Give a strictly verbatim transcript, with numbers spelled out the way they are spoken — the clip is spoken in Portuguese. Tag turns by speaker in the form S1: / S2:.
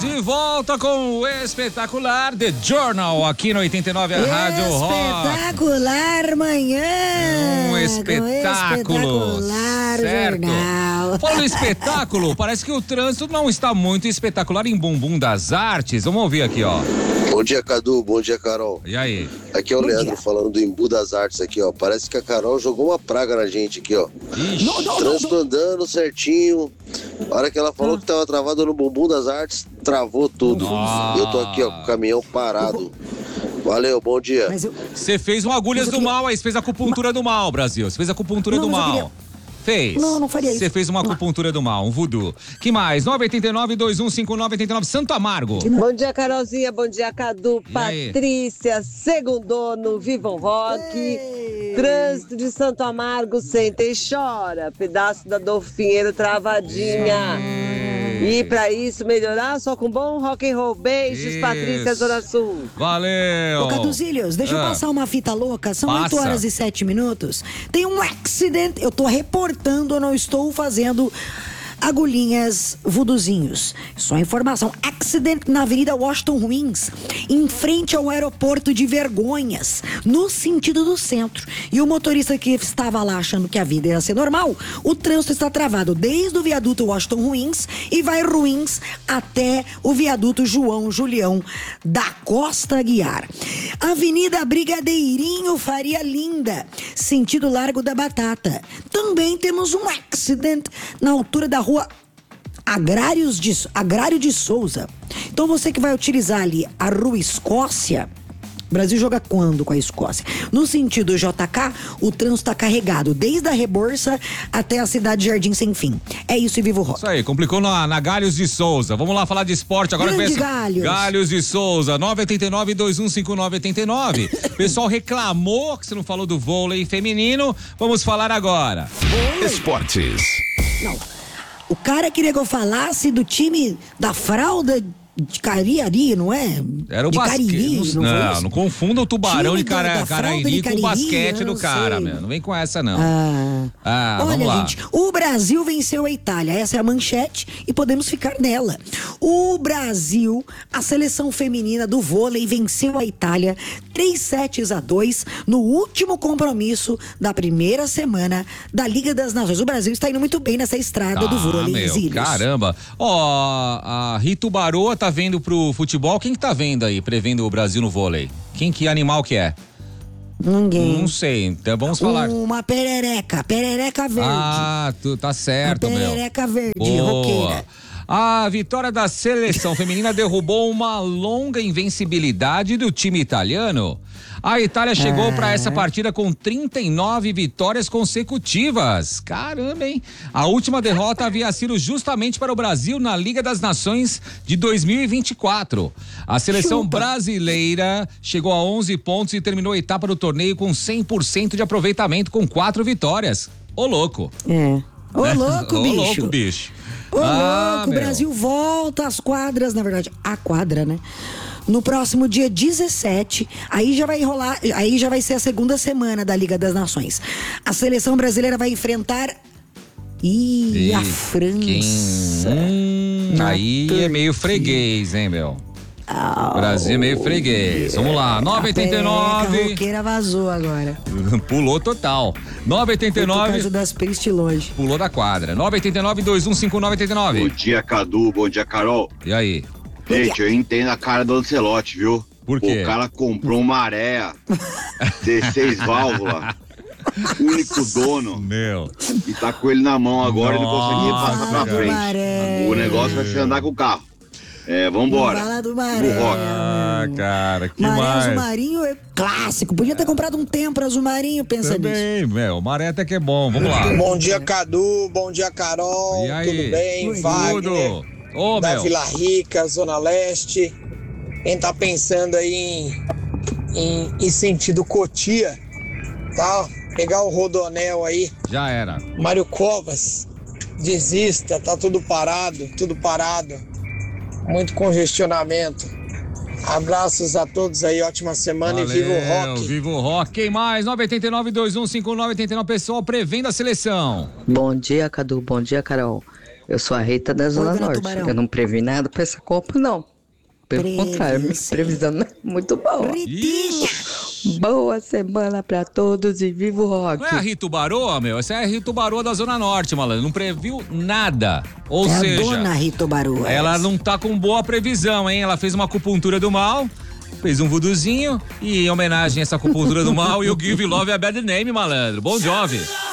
S1: De volta com o espetacular The Journal aqui no oitenta e nove a Rádio Rock.
S2: Espetacular manhã.
S1: Um espetáculo.
S2: Espetacular
S1: certo.
S2: jornal.
S1: Falando em espetáculo, parece que o trânsito não está muito espetacular em Bumbum das Artes. Vamos ouvir aqui, ó.
S3: Bom dia, Cadu. Bom dia, Carol.
S1: E aí?
S3: Aqui é o
S2: Bom
S3: Leandro
S2: dia.
S3: falando do Embu das Artes aqui, ó. Parece que a Carol jogou uma praga na gente aqui, ó.
S1: Ixi.
S2: Não, não,
S3: Trânsito andando certinho. A hora que ela falou que tava travado no Bumbum das Artes, travou tudo.
S1: Nossa.
S3: Eu tô aqui, ó, com o caminhão parado. Valeu, bom dia.
S2: Mas eu,
S1: Você fez um agulhas
S2: Mas eu
S1: do
S2: queria-
S1: mal aí, você fez a acupuntura do mal, Brasil. Você fez a acupuntura
S2: Não,
S1: do
S2: mas eu
S1: mal.
S2: queria-
S1: Fez.
S2: Não, não faria isso.
S1: Você fez uma
S2: Não.
S1: acupuntura do mal, um voodoo. Que mais? nove oito nove, dois um cinco nove, oito nove, Santo Amargo.
S4: Bom dia, Carolzinha. Bom dia, Cadu.
S1: E aí?
S4: Patrícia, segundou no Viva o Rock.
S2: Ei.
S4: Trânsito de Santo Amargo, senta e chora. Pedaço da Dolfinheiro travadinha. E pra isso melhorar, só com bom rock and roll. Beijos,
S1: Isso.
S4: Patrícia, Zona Sul.
S1: Valeu.
S2: Ô, Caduzilhos, deixa eu
S1: Ah.
S2: passar uma fita louca. São
S1: Passa.
S2: oito horas e sete minutos. Tem um acidente. Eu tô reportando, eu não estou fazendo agulhinhas vuduzinhos. Só informação. Acidente na Avenida Washington Ruins, em frente ao aeroporto de Vergonhas, no sentido do centro. E o motorista que estava lá achando que a vida ia ser normal, o trânsito está travado desde o viaduto Washington Ruins e vai Ruins até o viaduto João Julião da Costa Aguiar. Avenida Brigadeirinho Faria Linda, sentido Largo da Batata. Também temos um acidente na altura da rua Agrários de, Agrário de Souza. Então você que vai utilizar ali a rua Escócia, o Brasil joga quando com a Escócia? No sentido J K, o trânsito está carregado desde a Reborça até a cidade de Jardim Sem Fim. É isso e Vivo Rock.
S1: Isso aí, complicou na, na Galhos de Souza. Vamos lá falar de esporte agora.
S2: Grande
S1: pensa-
S2: Galhos.
S1: Galhos de Souza, nove oito nove, dois um cinco nove, oito nove. O pessoal reclamou que você não falou do vôlei feminino. Vamos falar agora.
S5: Esportes.
S2: Não. O cara queria que eu falasse do time da fralda de Cariri, não é?
S1: Era o
S2: de
S1: basquete.
S2: Cariri,
S1: Não,
S2: não, foi
S1: não,
S2: isso?
S1: não confunda o tubarão
S2: Time
S1: de
S2: da-
S1: cara,
S2: da fralda
S1: Cariri
S2: de
S1: com o
S2: Cariri,
S1: basquete
S2: eu
S1: do
S2: não
S1: cara,
S2: sei.
S1: meu. Não vem com essa, não.
S2: Ah,
S1: Ah,
S2: olha,
S1: vamos lá.
S2: gente, o Brasil venceu a Itália. Essa é a manchete e podemos ficar nela. O Brasil, a seleção feminina do vôlei, venceu a Itália três sets a dois no último compromisso da primeira semana da Liga das Nações. O Brasil está indo muito bem nessa estrada do
S1: Ah,
S2: vôlei,
S1: meu,
S2: Zílios.
S1: caramba. Ó, a Rito Baroa tá vendo pro futebol. Quem que tá vendo aí, prevendo o Brasil no vôlei? Quem que animal que é?
S2: Ninguém.
S1: Não sei, então vamos falar.
S2: Uma perereca, perereca verde.
S1: Ah, tu tá certo,
S2: Uma
S1: meu.
S2: perereca verde,
S1: Boa.
S2: roqueira.
S1: A vitória da seleção feminina derrubou uma longa invencibilidade do time italiano. A Itália chegou para essa partida com trinta e nove vitórias consecutivas. Caramba, hein? A última derrota havia sido justamente para o Brasil na Liga das Nações de dois mil e vinte e quatro. A seleção
S2: Chupa.
S1: brasileira chegou a onze pontos e terminou a etapa do torneio com cem por cento de aproveitamento, com quatro vitórias. Ô, louco.
S2: É. Ô, louco,
S1: Ô,
S2: bicho.
S1: louco, bicho.
S2: Ô,
S1: Ah,
S2: louco, o
S1: meu.
S2: Brasil volta às quadras, na verdade, a quadra, né? No próximo dia dezessete, aí já vai rolar, aí já vai ser a segunda semana da Liga das Nações. A seleção brasileira vai enfrentar Ih,
S1: Ih,
S2: a França.
S1: Quem... Hum,
S2: Na
S1: aí é meio freguês, hein, meu? Brasil é meio freguês. Vamos lá, nove oito
S2: A
S1: nove.
S2: roqueira vazou agora.
S1: Pulou total. nove oito
S2: Foi por
S1: nove.
S2: causa das Priest longe.
S1: Pulou da quadra. nove oito nove, dois um cinco nove, oito
S6: Bom
S1: nove.
S6: dia, Cadu. Bom dia, Carol.
S1: E aí?
S6: Gente, eu entendo a cara do Ancelotti, viu?
S1: Por quê?
S6: O cara comprou uma areia, dezesseis válvulas, único dono,
S1: Meu.
S6: e tá com ele na mão agora e não conseguia
S1: Nossa,
S6: passar pra
S2: cara.
S6: frente.
S2: Maré.
S6: O negócio vai ser andar com o carro. É, vambora.
S2: Fala do
S6: Do
S2: Maré.
S6: rock.
S1: Ah, cara, que
S2: Maré
S1: mais?
S2: Azul Marinho é clássico. Podia ter comprado um Tempra Azul Marinho, pensa nisso.
S1: Também, meu. Maré até que é bom. Vamos lá.
S7: Bom dia, Cadu. Bom dia, Carol.
S1: E aí?
S7: Tudo bem? Wagner,
S1: Tudo. Ô,
S7: da
S1: meu.
S7: Vila Rica, Zona Leste. Quem tá pensando aí em, em, em sentido Cotia, tá? Pegar o Rodonel aí,
S1: Já era.
S7: Mário Covas, desista, tá tudo parado, tudo parado. Muito congestionamento. Abraços a todos aí, ótima semana e viva o rock.
S1: Viva o rock. Quem mais? nove oito nove, dois um cinco nove, oito nove. Pessoal, prevendo a seleção.
S8: Bom dia, Cadu. Bom dia, Carol.
S5: Eu sou a Rita da Zona
S2: dona
S5: Norte.
S2: Tubarão.
S5: Eu não previ nada pra essa Copa, não. Pelo
S2: Previ,
S5: contrário, minha
S2: sim.
S5: previsão não é muito boa.
S2: Ritinha.
S5: Boa semana pra todos e viva o rock.
S1: Não é a Rita Barô, meu? Essa é a Rita Barô da Zona Norte, malandro. Não previu nada. Ou
S2: É
S1: seja,
S2: a dona Rita Baru.
S1: ela não tá com boa previsão, hein? Ela fez uma acupuntura do mal, fez um vuduzinho e em homenagem a essa acupuntura do mal e o Give Love a Bad Name, malandro. Bom jovem.